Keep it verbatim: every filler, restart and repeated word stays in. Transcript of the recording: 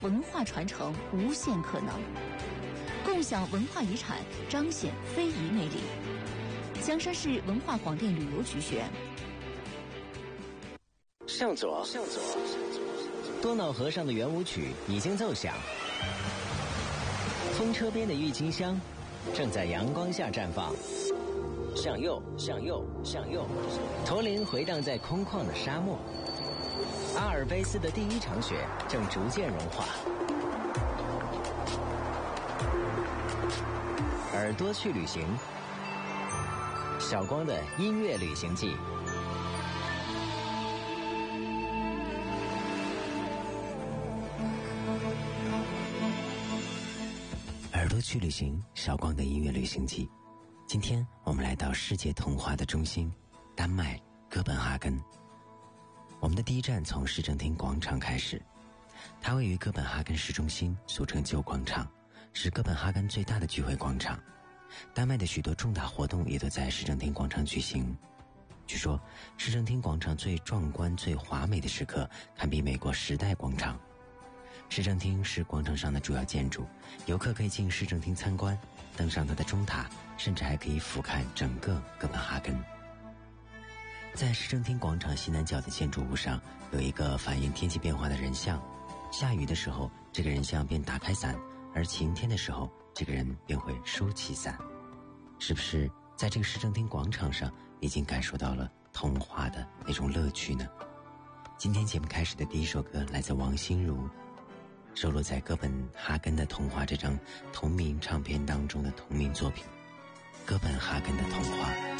文化传承无限可能，共享文化遗产，彰显非遗魅力。香山市文化广电旅游局宣。 向左，向左，多瑙河上的圆舞曲已经奏响，风车边的郁金香正在阳光下绽放。向右，向右，向右，驼铃回荡在空旷的沙漠。阿尔卑斯的第一场雪正逐渐融化。耳朵去旅行，小光的音乐旅行记。耳朵去旅行，小光的音乐旅行记。今天我们来到世界童话的中心，丹麦哥本哈根。我们的第一站从市政厅广场开始，它位于哥本哈根市中心，俗称旧广场，是哥本哈根最大的聚会广场。丹麦的许多重大活动也都在市政厅广场举行。据说市政厅广场最壮观最华美的时刻堪比美国时代广场。市政厅是广场上的主要建筑，游客可以进市政厅参观，登上它的钟塔，甚至还可以俯瞰整个哥本哈根。在市政厅广场西南角的建筑物上有一个反映天气变化的人像，下雨的时候这个人像便打开伞，而晴天的时候这个人便会收起伞。是不是在这个市政厅广场上已经感受到了童话的那种乐趣呢？今天节目开始的第一首歌来自王心如，收录在哥本哈根的童话这张同名唱片当中的同名作品《哥本哈根的童话》。